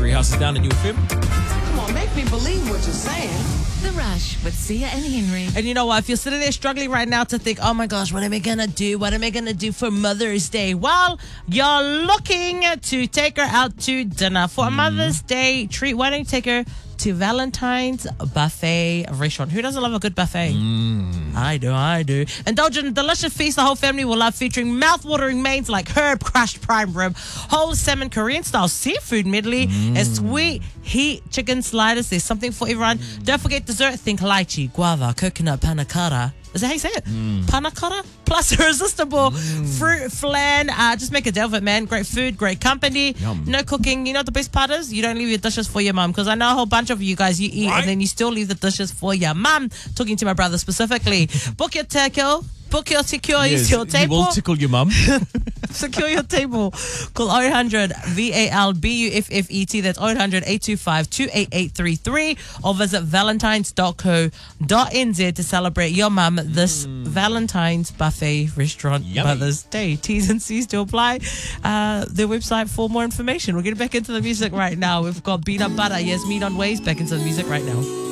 Treehouse is down in UFM. Come on, make me believe what you're saying. The Rush with Sia and Henry. And you know what? If you're sitting there struggling right now to think, oh my gosh, what am I going to do? What am I going to do for Mother's Day? Well, you're looking to take her out to dinner. For a Mother's Day treat, why don't you take her to Valentine's Buffet Restaurant? Who doesn't love a good buffet? I do. Indulge in a delicious feast the whole family will love, featuring mouth-watering mains like herb crushed prime rib, whole salmon Korean-style seafood medley, and sweet heat chicken sliders. There's something for everyone. Don't forget dessert. Think lychee, guava, coconut, panna cotta. Is that how you say it? Panna cotta? Plus irresistible fruit flan. Just make a deal of it, man. Great food, great company. Yum. No cooking. You know what the best part is? You don't leave your dishes for your mum, because I know a whole bunch of you guys, you eat and then you still leave the dishes for your mum. Talking to my brother specifically. Book your tackle. Book your secure your table. You will tickle your mum. Secure your table. Call 0800 VALBUFFET. That's 0800 825 28833. Or visit valentines.co.nz to celebrate your mum this Valentine's Buffet Restaurant Yummy. Mother's Day. T's and C's to apply. Their website for more information. We're getting back into the music right now. We've got Beat Up Butter. Yes, Meat on Ways. Back into the music right now.